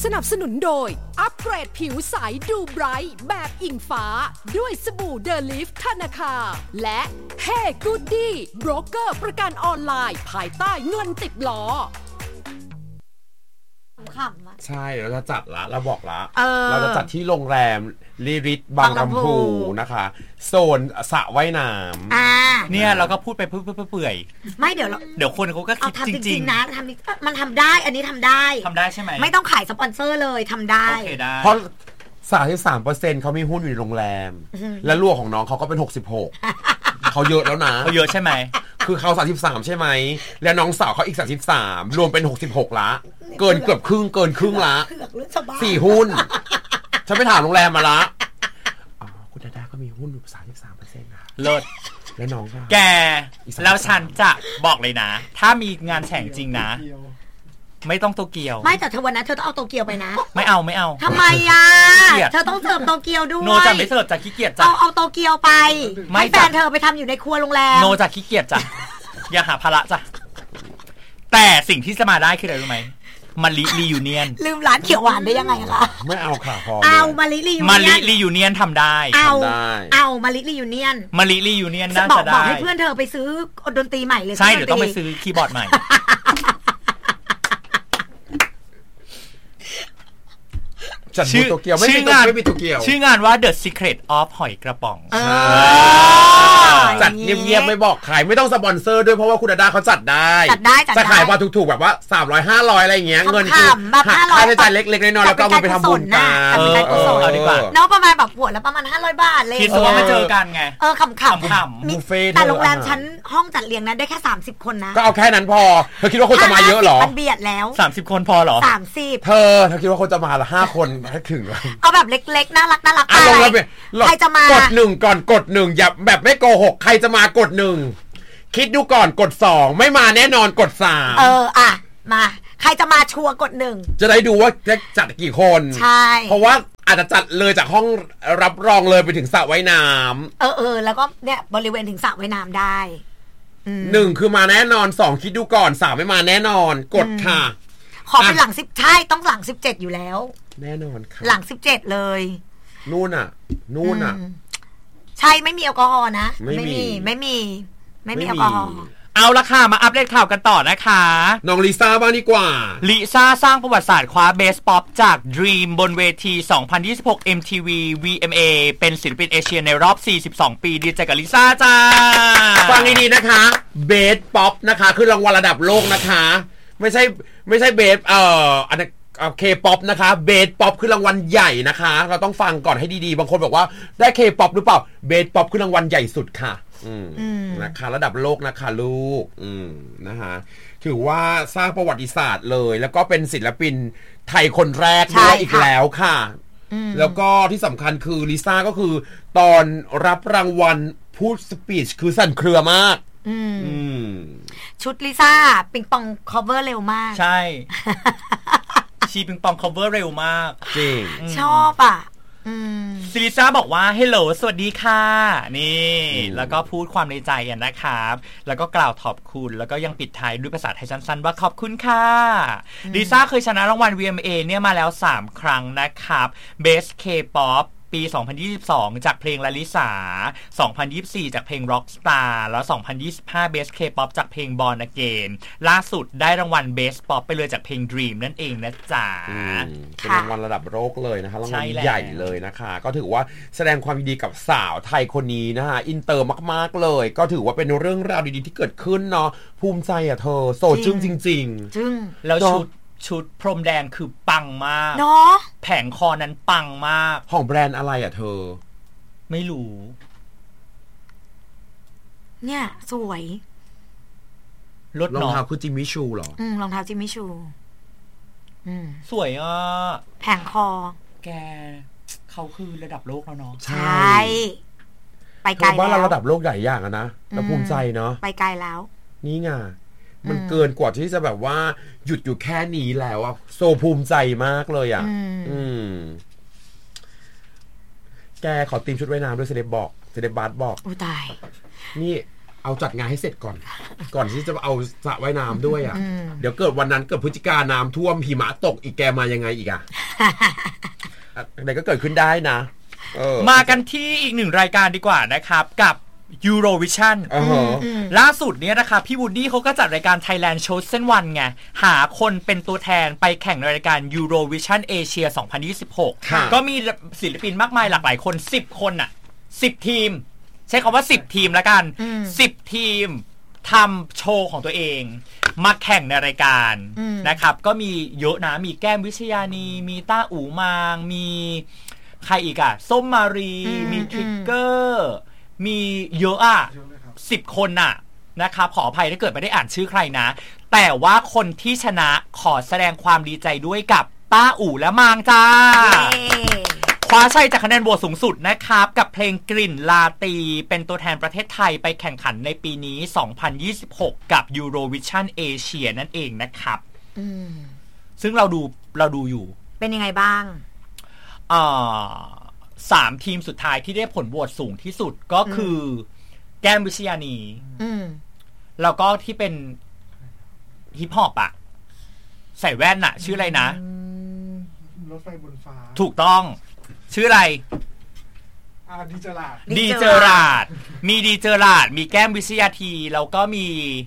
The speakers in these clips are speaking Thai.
สนับสนุนโดยอัปเกรดผิวใสดูไบรท์แบบอิงฟ้าด้วยสบู่เดลิฟธนาคาและเฮ้กูดดี้โบรกเกอร์ประกันออนไลน์ภายใต้เงินติดล้อใช่เราจะจัดละเราบอกละเราจะจัดที่โรงแรมลิริตบางลำพูนะคะโซนสระว่ายน้ำเนี่ยเราก็พูดไปเปื่อยไม่เดี๋ยวคนเขาก็คิดจริงๆนะมันทำได้อันนี้ทำได้ใช่ไหมไม่ต้องขายสปอนเซอร์เลยทำได้เพราะ33%เขามีหุ้นอยู่ในโรงแรมและลูกของน้องเขาก็เป็น66เขาเยอะแล้วนะเขาเยอะใช่ไหมคือเขา33ใช่ไหมแล้วน้องสาวเขาอีก33รวมเป็น66ละเกือบครึ่งละ4หุ้นฉันไปถามโรงแรมมาละคุณดาด้าก็มีหุ้นอยู่33%นะเลิศแล้วน้องแกแล้วฉันจะบอกเลยนะถ้ามีงานแข่งจริงนะไม่ต้องโตเกียวไม่แต่เธอวันนั้นเธอต้องเอาโตเกียวไปนะไม่เอาทำไมอ่ะเธอต้องเสิร์ฟโตเกียวด้วยโนจะไม่เสิร์ฟจะขี้เกียจจ้ะเอาโตเกียวไปให้แฟนเธอไปทำอยู่ในครัวโรงแรมโนจะขี้เกียจจ้ะอย่าหาภาระจ้ะแต่สิ่งที่จะมาได้คืออะไรรู้ไหมมะลิรียูเนียนลืมร้านเขียวหวานได้ยังไงคะไม่เอาค่ะพอเอามะลิรียูเนียนทำได้เอามะลิรียูเนียนน่าจะได้บอกให้เพื่อนเธอไปซื้อดนตรีใหม่เลยใช่เดี๋ยวต้องไปซื้อคีย์บอร์ดใหม่ชื่อโตเกียวไม่มีโตเกียวชื่องานว่า The Secret of หอยกระป๋องจัดเงียบๆไม่บอกขายไม่ต้องสปอนเซอร์ด้วยเพราะว่าคุณดาด้าเขาจัดได้จะขายมาถูกๆแบบว่า300 500อะไรอย่างเงี้ยเงินคือค่าใช้จ่ายเล็กๆน้อยๆแล้วก็เอาไปทำบุญกันเอาดีกว่าเนาะประมาณแบบหัวแล้วประมาณ500 บาทเลยคิดว่าไม่เจอกันไงขำๆบุฟเฟ่แต่โรงแรมชั้นห้องจัดเลี้ยงนั้นได้แค่30 คนนะก็เอาแค่นั้นพอเธอคิดว่าคนจะมาเยอะหรอมันเบียดแล้ว 30 คนพอหรอ 30 เธอคิดว่าคนจะมาละ5 คนให้ถึงเอาแบบเล็กๆน่ารักไปใครจะมากด1ก่อนกด1อย่าแบบไม่โกหกใครจะมากด1คิดดูก่อนกด2ไม่มาแน่นอนกด3 มาใครจะมาชัวร์กด1 จะได้ดูว่าจะจัดกี่คนใช่เพราะว่าอาจจะจัดเลยจากห้องรับรองเลยไปถึงสระว่ายน้ำแล้วก็เนี่ยบริเวณถึงสระว่ายน้ำได้ 1คือมาแน่นอน2คิดดูก่อน3ไม่มาแน่นอนกดค่ะขอเป็นหลัง10ใช่ต้องหลัง17อยู่แล้วแน่นอนค่ะหลัง17เลยนู่นอ่ะใช่ไม่มีแอลกอฮอล์นะไม่มีแอลกอฮอล์เอาละค่ะมาอัปเดตข่าวกันต่อนะคะน้องลิซ่าบ้างดีกว่าลิซ่าสร้างประวัติศาสตร์คว้าเบสป๊อปจาก Dream บนเวที 2026 MTV VMA เป็นศิลปินเอเชียในรอบ42 ปีดีใจกับลิซ่าจ้าฟังดีๆนะคะเบสป๊อปนะคะคือรางวัลระดับโลกนะคะไม่ใช่เบสอันนั้นเคป๊อปนะคะเบสป๊อปคือรางวัลใหญ่นะคะเราต้องฟังก่อนให้ดีๆบางคนบอกว่าได้เคป๊อปหรือเปล่าเบสป๊อปคือรางวัลใหญ่สุดค่ะนะคะระดับโลกนะคะลูกนะคะถือว่าสร้างประวัติศาสตร์เลยแล้วก็เป็นศิลปินไทยคนแรกด้วยอีกแล้วค่ะแล้วก็ที่สำคัญคือลิซ่าก็คือตอนรับรางวัลพูดสปีชคือสั่นเครือมากชุดลิซ่าปิงปอง cover เร็วมากใช่ชีปิงปอง cover เร็วมากจริงชอบอ่ะซิลิซ่าบอกว่า Hello สวัสดีค่ะนี่แล้วก็พูดความในใจนะครับแล้วก็กล่าวขอบคุณแล้วก็ยังปิดท้ายด้วยภาษาไทยสั้นๆว่าขอบคุณค่ะลิซ่าเคยชนะรางวัล VMA เนี่ยมาแล้ว3 ครั้งนะครับ Best K-pop ปี 2022 จากเพลงลาลิสา 2024 จากเพลง Rockstar แล้ว 2025 Best K-pop จากเพลง Born Again ล่าสุดได้รางวัล Best Pop ไปเลยจากเพลง Dream นั่นเองนะจ๊ะเป็นรางวัลระดับโลกเลยนะคะรางวัลใหญ่เลยนะคะก็ถือว่าแสดงความยินดีกับสาวไทยคนนี้นะคะอินเตอร์มากๆเลยก็ถือว่าเป็นเรื่องราวดีๆที่เกิดขึ้นเนาะภูมิใจอ่ะเธอโซจึ้งจริงๆจึ้งแล้วชุดพรมแดงคือปังมากเนาะแผงคอนั้นปังมากของแบรนด์อะไรอ่ะเธอไม่รู้เนี่ยสวยรองเท้าคือจิมมี่ชูเหรอรองเท้าจิมมี่ชูสวยอ่ะแผงคอแกเขาคือระดับโลกแล้วเนาะใช่ไปไกลแล้วว่าเราระดับโลกใหญ่อย่างนะเราภูมิใจเนาะไปไกลแล้วนี่ไงมันเกินกว่าที่จะแบบว่าหยุดอยู่แค่นี้แล้วอะโซภูมิใจมากเลยอะแกขอตีมชุดว่ายน้ำด้วยเซเลบบาร์บอกอุ้ยตายนี่เอาจัดงานให้เสร็จก่อนที่จะเอาสระว่ายน้ำด้วยอ่ะเดี๋ยวเกิดวันนั้นเกิดพฤศจิกาน้ำท่วมหิมะตกอีกแกมายังไงอีกอ่ะอะไรก็เกิดขึ้นได้นะมากันที่อีกหนึ่งรายการดีกว่านะครับกับ Eurovision ล่าสุดเนี้ยนะคะพี่วูดดี้เขาก็จัดรายการ Thailand Chosen One ไงหาคนเป็นตัวแทนไปแข่งในรายการ Eurovision Asia 2026 ก็มีศิลปินมากมายหลากหลายคน10คนอ่ะ10ทีมใช้คำว่า10ทีมแล้วกัน10ทีมทำโชว์ของตัวเองมาแข่งในรายการนะครับก็มีเยอะนะมีแก้มวิชยานีมีต้าอู่มางมีใครอีกอะส้มมารีมีทริกเกอร์มีเยอะอะ10คนน่ะนะครับขออภัยถ้าเกิดไม่ได้อ่านชื่อใครนะแต่ว่าคนที่ชนะขอแสดงความดีใจด้วยกับต้าอู่และมางจ้าคว้าชัยจากคะแนนโหวตสูงสุดนะครับกับเพลงกลิ่นลาตีเป็นตัวแทนประเทศไทยไปแข่งขันในปีนี้2026กับ Eurovision Asia นั่นเองนะครับซึ่งเราดูอยู่เป็นยังไงบ้าง 3ทีมสุดท้ายที่ได้ผลโหวตสูงที่สุดก็คือแก้มวิชยานีแล้วก็ที่เป็นฮิปฮอปอะใส่แว่นอะชื่ออะไรนะรถไฟบนฟ้าถูกต้องชื่ออะไรดีเจอราดมีดีเจอราดมีแก้มวิชยาทีแล้วก็มี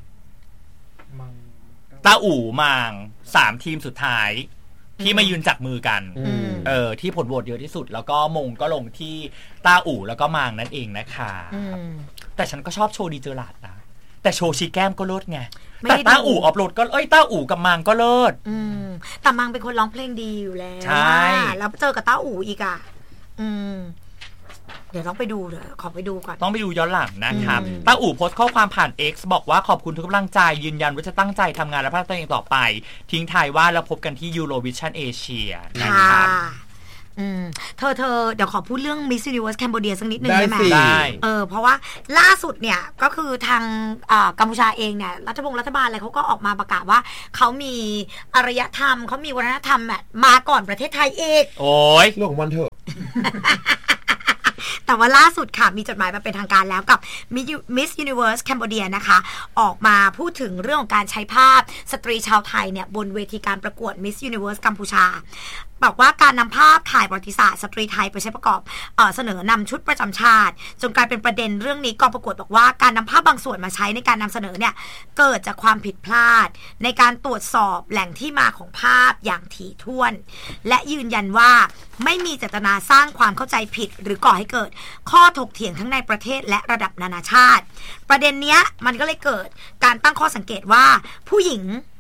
ตาอู่มาง3ทีมสุดท้ายที่มายืนจับมือกันที่ผลโหวตเยอะที่สุดแล้วก็มงก็ลงที่ต้าอู่แล้วก็มางนั่นเองนะคะแต่ฉันก็ชอบโชว์ดีเจอราดนะแต่โชว์ชีแก้มก็เลิศไงแต่ต้าอู่ออฟโหลดก็ต้าอู่กับมางก็เลิศแต่มางเป็นคนร้องเพลงดีอยู่แล้วใช่แล้วเจอกับต้าอู่อีกอ่ะเดี๋ยวต้องไปดูเลยขอไปดูก่อนต้องไปดูย้อนหลังนะครับต้าอู่โพสต์ข้อความผ่าน X บอกว่าขอบคุณทุกกำลังใจยืนยันว่าจะตั้งใจทำงานและพัฒนาตัวเองต่อไปทิ้งท้ายว่าแล้วพบกันที่ Eurovision Asia นะครับเธอเดี๋ยวขอพูดเรื่อง Miss Universe Cambodia สักนิดนึงได้ไหมได้เพราะว่าล่าสุดเนี่ยก็คือทางกัมพูชาเองเนี่ยรัฐบาลอะไรเขาก็ออกมาประกาศว่าเขามีอารยธรรมเขามีวัฒนธรรมมาก่อนประเทศไทยเองโอ้ยเรื่องของมันเถอะแต่ว่าล่าสุดค่ะมีจดหมายมาเป็นทางการแล้วกับ Miss Universe Cambodia นะคะออกมาพูดถึงเรื่องของการใช้ภาพสตรีชาวไทยเนี่ยบนเวทีการประกวด Miss Universe กัมพูชาบอกว่าการนำภาพถ่ายประวัติศาสตร์สตรีไทยไปใช้ประกอบเสนอนำชุดประจำชาติจนกลายเป็นประเด็นเรื่องนี้กองประกวดบอกว่าการนำภาพบางส่วนมาใช้ในการนำเสนอเนี่ยเกิดจากความผิดพลาดในการตรวจสอบแหล่งที่มาของภาพอย่างถี่ถ้วนและยืนยันว่าไม่มีเจตนาสร้างความเข้าใจผิดหรือก่อให้เกิดข้อถกเถียงทั้งในประเทศและระดับนานาชาติประเด็นเนี้ยมันก็เลยเกิดการตั้งข้อสังเกตว่าผู้หญิง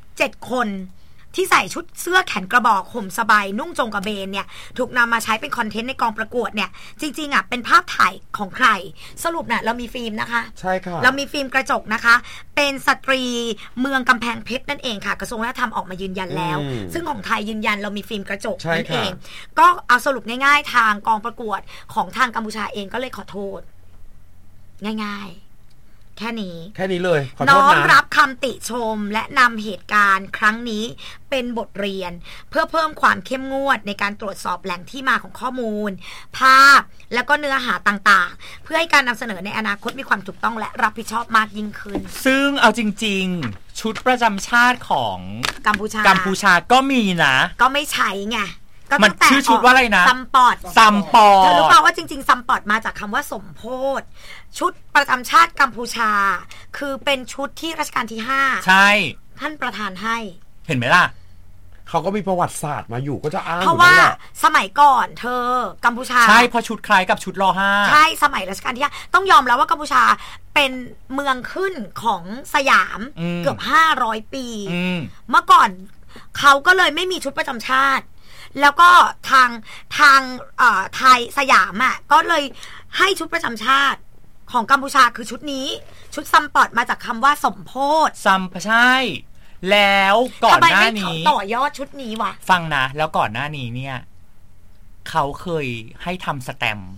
7คนที่ใส่ชุดเสื้อแขนกระบอกห่มสบายนุ่งจงกระเบนเนี่ยถูกนำมาใช้เป็นคอนเทนต์ในกองประกวดเนี่ยจริงๆเป็นภาพถ่ายของใครสรุปเนี่ยเรามีฟิล์มนะคะใช่ค่ะเรามีฟิล์มกระจกนะคะเป็นสตรีเมืองกำแพงเพชรนั่นเองค่ะกระทรวงวัฒนธรรมออกมายืนยันแล้วซึ่งของไทยยืนยันเรามีฟิล์มกระจกนั่นเองก็เอาสรุปง่ายๆทางกองประกวดของทางกัมพูชาเองก็เลยขอโทษง่ายๆแค่นี้เลยขอโทษนะน้อมรับคำติชมและนำเหตุการณ์ครั้งนี้เป็นบทเรียนเพื่อเพิ่มความเข้มงวดในการตรวจสอบแหล่งที่มาของข้อมูลภาพแล้วก็เนื้อหาต่างๆเพื่อให้การนำเสนอในอนาคตมีความถูกต้องและรับผิดชอบมากยิ่งขึ้นซึ่งเอาจริงๆชุดประจำชาติของกัมพูชาก็มีนะก็ไม่ใช้ไงมันชื่อชุดว่าอะไรนะซัมปอร์ตเธอรู้เปล่าว่าจริงๆซัมปอร์ตมาจากคำว่าสมโพธิชุดประจำชาติกัมพูชาคือเป็นชุดที่รัชกาลที่5 ใช่ท่านประทานให้เห็นไหมล่ะเขาก็มีประวัติศาสตร์มาอยู่ก็จะอ้างเพราะว่าสมัยก่อนเธอกัมพูชาใช่เพราะชุดคล้ายกับชุดร.5 ใช่สมัยรัชกาลที่5ต้องยอมแล้วว่ากัมพูชาเป็นเมืองขึ้นของสยามเกือบ500ปีเมื่อก่อนเขาก็เลยไม่มีชุดประจำชาติแล้วก็ทางไทยสยามก็เลยให้ชุดประจำชาติของกัมพูชาคือชุดนี้ชุดซัมปอร์ตมาจากคำว่าสมโพธิซัมใช่แล้วก่อนหน้านี้ทำไมไม่ต่อยอดชุดนี้วะฟังนะแล้วก่อนหน้านี้เนี่ยเขาเคยให้ทำสแตมป์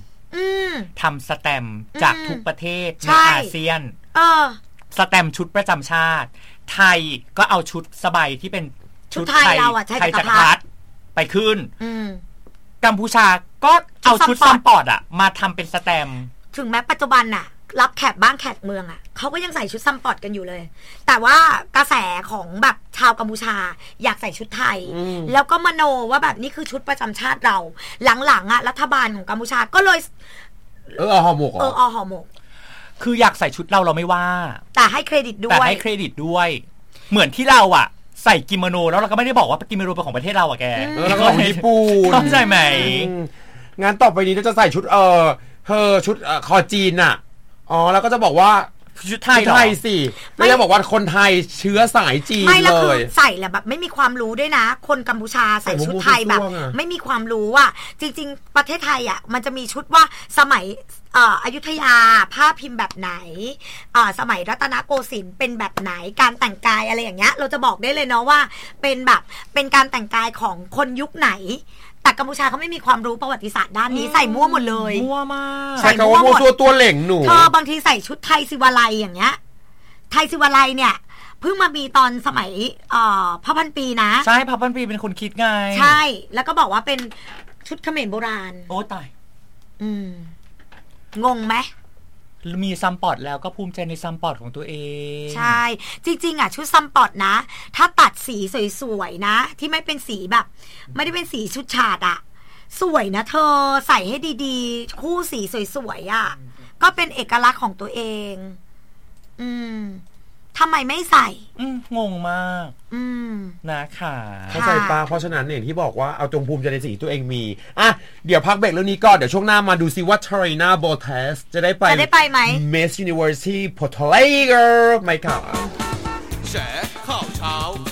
จากทุกประเทศในอาเซียนสแตมป์ชุดประจำชาติไทยก็เอาชุดสบายที่เป็นชุดไทยเราไทยจักรพรรดิไปขึ้นกัมพูชาก็เอาชุดซัมปอร์ตมาทำเป็นสแตมป์ถึงแม้ปัจจุบันรับแขกบ้านแขกเมืองอ่ะเขาก็ยังใส่ชุดซัมปอร์ตกันอยู่เลย แต่ว่ากระแสของแบบชาวกัมพูชาอยากใส่ชุดไทยแล้วก็มโนว่าแบบนี้คือชุดประจำชาติเราหลังๆอ่ะรัฐบาลของกัมพูชาก็เลยเอาห่อหมกเอาห่อหมกคืออยากใส่ชุดเราไม่ว่าแต่ให้เครดิตด้วยเหมือนที่เราอ่ะใส่กิโมโนแล้วเราก็ไม่ได้บอกว่ากิโมโนเป็นของประเทศเราอะแกแล้วก็ของญี่ปุ่นเข้าใจไหมงานต่อไปนี้จะใส่ชุดชุดคอจีนน่ะแล้วก็จะบอกว่าชุดไทยสิไม่ได้บอกว่าคนไทยเชื้อสายจีนเลยไม่แล้วคือใส่แล้วแบบไม่มีความรู้ด้วยนะคนกัมพูชาใส่ชุดไทยแบบไม่มีความรู้อ่ะจริงๆประเทศไทยอ่ะมันจะมีชุดว่าสมัยอยุธยาผ้าพิมพ์แบบไหนสมัยรัตนโกสินทร์เป็นแบบไหนการแต่งกายอะไรอย่างเงี้ยเราจะบอกได้เลยเนาะว่าเป็นการแต่งกายของคนยุคไหนแต่กัมพูชาเขาไม่มีความรู้ประวัติศาสตร์ด้านนี้ใส่มั่วหมดเลยมั่วมากใส่มั่วหมดตัวเหล่งหนูบางทีใส่ชุดไทยศิวาลัยอย่างเงี้ยไทยศิวาลัยเนี่ยเพิ่งมามีตอนสมัยพระพันปีนะใช่พระพันปีเป็นคนคิดไงใช่แล้วก็บอกว่าเป็นชุดเขมรโบราณโอ้ตายงงไหมมีซัมปอร์ตแล้วก็ภูมิใจในซัมปอร์ตของตัวเองใช่จริงๆอ่ะชุดซัมปอร์ตนะถ้าตัดสีสวยๆนะที่ไม่เป็นสีแบบไม่ได้เป็นสีชุดฉาดอ่ะสวยนะเธอใส่ให้ดีๆคู่สีสวยๆอ่ะก็เป็นเอกลักษณ์ของตัวเองทำไมไม่ใส่งงมากนะคะเข้าใจปะเพราะฉะนั้นเนี่ยที่บอกว่าเอาจงภูมิใจในสิ่งที่ตัวเองมีเดี๋ยวพักเบรกเรื่องนี้ก่อนเดี๋ยวช่วงหน้ามาดูซิว่าทารีนาโบเทสจะได้ไปไหม Miss University Portlager ไหมครับแฉข่าวเช้า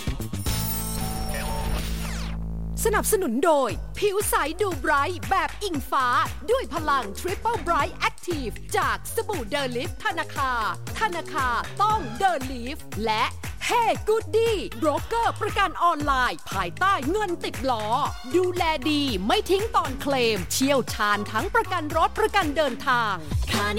สนับสนุนโดยผิวใสดูไบรท์แบบอิงฟ้าด้วยพลัง Triple Bright Active จากสบู่เดลิฟธนาคารต้องเดลิฟและHey Goody โบรกเกอร์ประกันออนไลน์ภายใต้เงินติดล้อดูแลดีไม่ทิ้งตอนเคลมเชี่ยวชาญทั้งประกันรถประกันเดินทาง